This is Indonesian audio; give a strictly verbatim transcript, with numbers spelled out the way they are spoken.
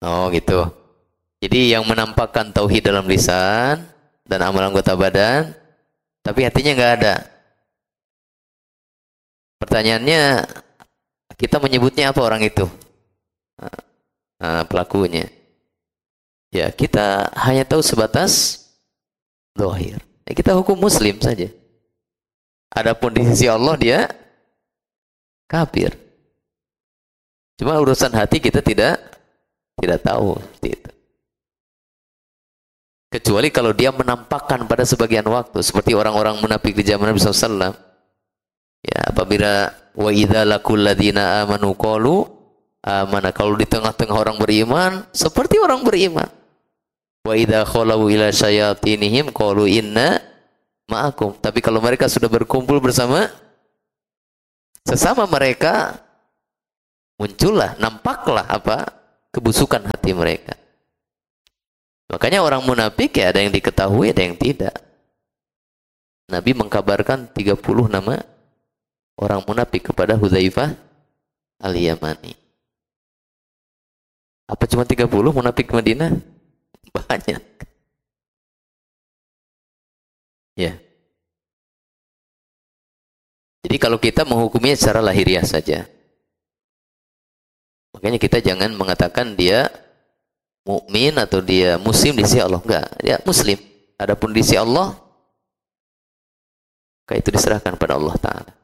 Oh gitu. Jadi yang menampakkan tauhid dalam lisan dan amal anggota badan, tapi hatinya nggak ada. Pertanyaannya, kita menyebutnya apa orang itu? Nah, pelakunya. Ya, kita hanya tahu sebatas zahir. Ya, kita hukum muslim saja. Adapun di sisi Allah dia kafir. Cuma urusan hati kita tidak tidak tahu seperti itu. Kecuali kalau dia menampakkan pada sebagian waktu, seperti orang-orang munafik di zaman Nabi shallallahu alaihi wasallam. Ya, apabila wa idza laqul ladzina amanu qalu amana, kalau di tengah-tengah orang beriman seperti orang beriman. Wa idza khalau ila syayatinihim qalu inna ma'akum. Tapi kalau mereka sudah berkumpul bersama sesama mereka, muncullah, nampaklah apa kebusukan hati mereka. Makanya orang munafik ya ada yang diketahui, ada yang tidak. Nabi mengkabarkan tiga puluh nama orang munafik kepada Hudzaifah Al-Yamani. Apa cuma tiga puluh munafik Madinah? Banyak. Ya. Jadi kalau kita menghukumnya secara lahiriah saja. Makanya kita jangan mengatakan dia mukmin atau dia muslim di sisi Allah. Enggak, dia muslim. Adapun di sisi Allah, maka itu diserahkan pada Allah Ta'ala.